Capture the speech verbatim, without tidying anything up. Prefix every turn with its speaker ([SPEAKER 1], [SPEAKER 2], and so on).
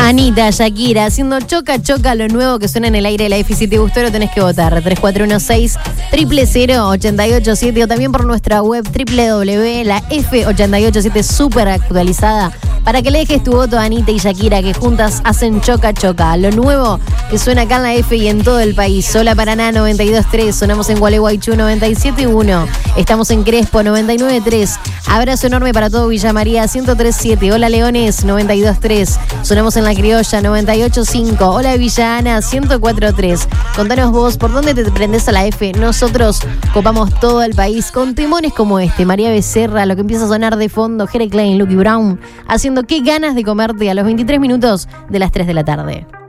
[SPEAKER 1] Anita, Shakira, haciendo choca choca lo nuevo que suena en el aire de la F. Si te gustó, lo tenés que votar. tres cuatro uno seis, cero cero cero, ocho ocho siete o también por nuestra web doble u doble u doble u punto la F ocho ocho siete súper actualizada para que le dejes tu voto a Anita y Shakira, que juntas hacen choca choca. Lo nuevo que suena acá en la F y en todo el país. Sola Paraná noventa y dos punto tres, sonamos en Gualeguaychú noventa y siete punto uno, estamos en Crespo noventa y nueve punto tres. Abrazo enorme para todo Villa María ciento tres punto siete. Hola Leones noventa y dos punto tres, sonamos en La Criolla noventa y ocho punto cinco. Hola Villa Ana ciento cuatro punto tres. Contanos vos por dónde te prendés a la F. Nosotros copamos todo el país con temones como este. María Becerra, lo que empieza a sonar de fondo, Jere Klein, Lucky Brown, haciendo qué ganas de comerte a los veintitrés minutos de las tres de la tarde.